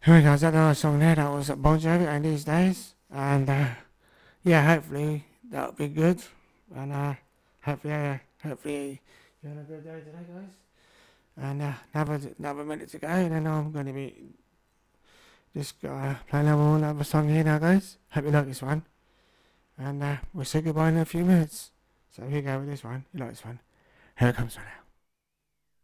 Anyway guys, that other song there, that was Bon Jovi and These Days. And yeah, hopefully that'll be good. And hopefully you're having a good day today guys. And another minute to go, and then I'm going to be just playing another song here now guys. Hope you like this one. And we'll say goodbye in a few minutes. So here we go with this one. You like this one? Here it comes right now.